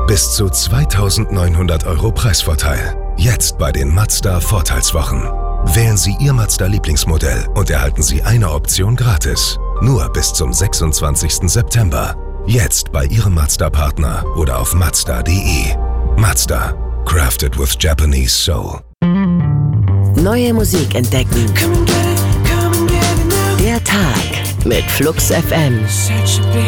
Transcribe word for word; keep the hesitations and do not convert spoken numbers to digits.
Bis zu zweitausendneunhundert Euro Preisvorteil. Jetzt bei den Mazda Vorteilswochen. Wählen Sie Ihr Mazda-Lieblingsmodell und erhalten Sie eine Option gratis. Nur bis zum sechsundzwanzigsten September. Jetzt bei Ihrem Mazda-Partner oder auf mazda punkt de. Mazda. Crafted with Japanese Soul. Neue Musik entdecken. Der Tag mit Flux F M.